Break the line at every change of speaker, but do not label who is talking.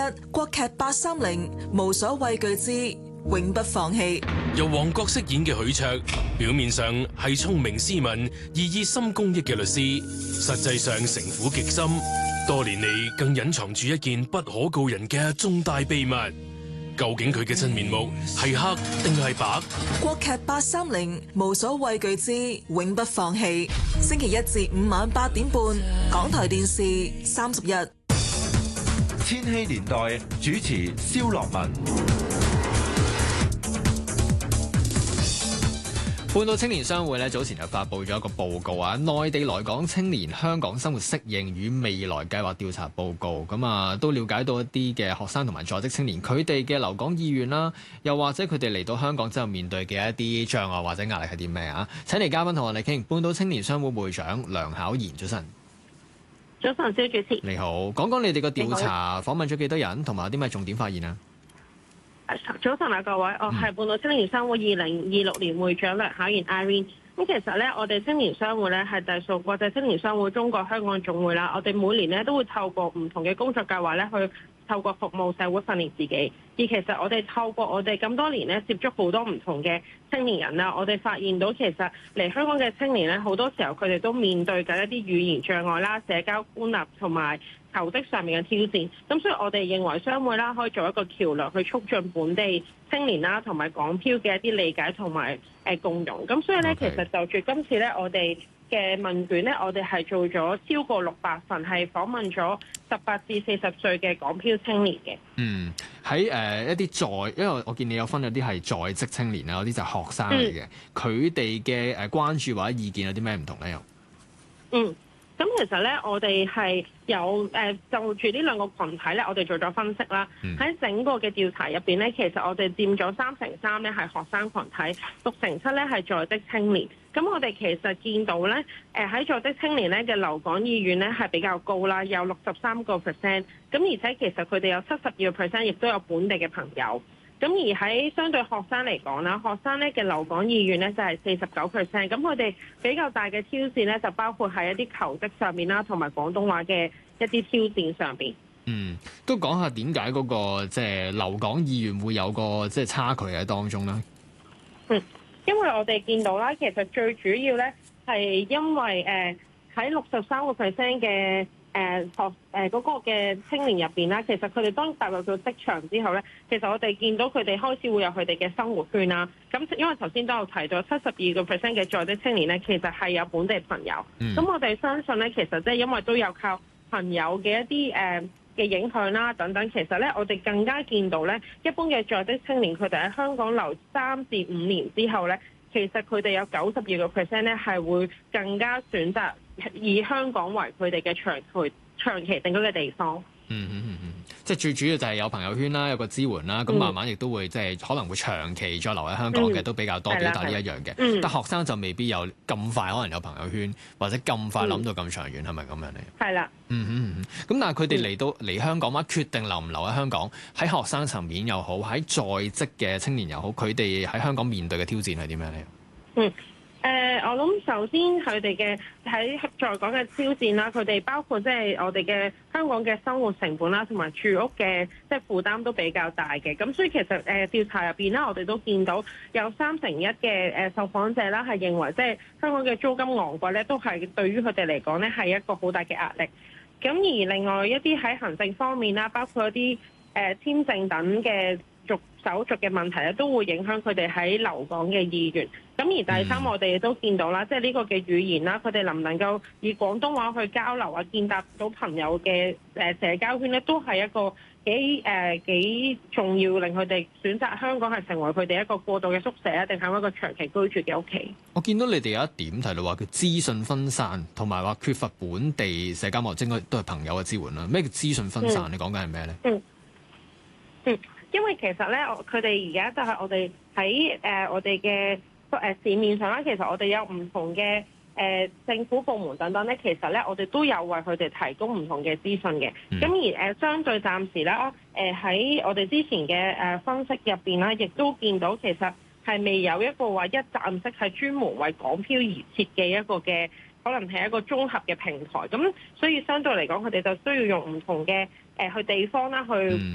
國劇830無所畏懼之永不放棄。
由黃覺飾演嘅許卓，表面上係聰明斯文、熠心公益嘅律師，實際上城府極深，多年嚟更隱藏住一件不可告人嘅重大秘密。究竟佢嘅真面目係黑定係白？
國劇830無所畏懼之永不放棄，星期一至五晚8點半，港台電視31。
千禧年代主持蕭樂文。
半島青年商會早前就發布咗一個報告啊，內地來港青年香港生活適應與未來計劃調查報告，都了解到一啲嘅學生同埋在職青年佢哋嘅留港意願啦，又或者佢哋嚟到香港之後面對嘅一啲障礙或者壓力係啲咩啊？請嚟嘉賓同我哋傾，半島青年商會會長梁巧賢，早晨。
早晨，蕭主持。
你好，講講你哋個調查訪問咗幾多人，同埋有啲咩重點發現啊？
早晨啊，各位，我係半島青年商會2026年會長梁巧賢 Irene。咁其實咧，我哋青年商會咧係隸屬國際青年商會中國香港總會啦。我哋每年咧都會透過唔同嘅工作計劃咧，去透過服務社會訓練自己。而其實我哋透過我哋咁多年咧，接觸好多唔同嘅青年人啦，我哋發現到其實嚟香港嘅青年咧，好多時候佢哋都面對緊一啲語言障礙啦、社交孤立同埋求職上面嘅挑戰。咁所以我哋認為商會啦，可以做一個橋梁去促進本地青年啦同埋港漂嘅一啲理解同埋共融。咁所以咧，其實就住今次咧，我哋嘅問卷咧，我哋係做咗超過600份，係訪問咗18至40歲嘅港漂青年嘅。
喺一啲因為我見你有分有啲係在職青年啦，有啲就係學生嚟嘅，佢哋嘅關注或者意見有啲咩唔同咧？又
咁其實咧，我哋係有就住呢兩個群體咧，我哋做咗分析啦。喺整個嘅調查入邊咧，其實我哋佔咗3成3咧係學生群體，6成7咧係在職青年。咁我哋其實見到咧，喺在職青年咧嘅留港意願咧係比較高啦，有63%。咁而且其實佢哋有72%亦都有本地嘅朋友。咁而喺相對學生嚟講啦，學生咧嘅留港意願咧就係49%。咁佢哋比較大嘅挑戰咧，就包括喺一啲求職上面啦，同埋廣東話嘅一啲挑戰上邊。
都講下點解嗰個即係留港意願會有個即係差距喺當中啦。
因為我哋見到啦，其實最主要咧係因為喺63%嘅嗰個嘅青年入邊啦，其實佢哋當踏入到職場之後咧，其實我哋見到佢哋開始會有佢哋嘅生活圈啦。咁因為頭先都有提到72%嘅在職青年咧，其實係有本地朋友。咁我哋相信咧，其實即係因為都有靠朋友嘅一啲嘅影響啦等等，其實咧我哋更加見到咧，一般嘅在職青年佢哋喺香港留3至5年之後咧，其實佢哋有92%咧係會更加選擇以香港為佢哋嘅長期定居嘅地方。
即係最主要就係有朋友圈啦，有個支援啦，咁慢慢亦都會即係可能會長期再留喺香港嘅都比較多，表達呢一樣嘅。但學生就未必有咁快，可能有朋友圈或者咁快諗到咁長遠，係咪咁樣咧？
係啦。
咁但係佢哋嚟香港話決定留唔留喺香港，喺學生層面又好，喺在職嘅青年又好，佢哋喺香港面對嘅挑戰係點樣咧？
我諗首先佢哋嘅喺在港嘅挑戰啦，佢哋包括即係我哋嘅香港嘅生活成本啦，同埋住屋嘅即係負擔都比較大嘅。咁所以其實調查入邊啦，我哋都見到有1/3嘅受訪者啦係認為即係香港嘅租金昂貴咧，都係對於佢哋嚟講咧係一個好大嘅壓力。咁而另外一啲喺行政方面啦，包括一啲簽證等嘅手續嘅問題咧，都會影響佢哋喺留港嘅意願。咁而第三，我哋亦都見到啦，即係呢個嘅語言啦，佢哋能唔能夠以廣東話去交流啊，建立到朋友嘅社交圈咧，都係一個幾重要，令佢哋選擇香港係成為佢哋一個過渡嘅宿舍啊，定係一個長期居住嘅屋企。
我見到你哋有一點提到話叫資訊分散，同埋話缺乏本地社交網絡，應該都係朋友嘅支援啦。咩叫資訊分散？你講緊係咩咧？
因為其實咧，佢哋而家就係我哋喺我哋嘅市面上啦，其實我哋有唔同嘅政府部門等等咧，其實咧我哋都有為佢哋提供唔同嘅資訊嘅。咁而相對暫時啦，喺我哋之前嘅分析入邊啦，亦都見到其實係未有一個話一站式係專門為港漂而設嘅一個嘅，可能係一個綜合嘅平台。咁所以相對嚟講，佢哋就需要用唔同嘅去地方啦，去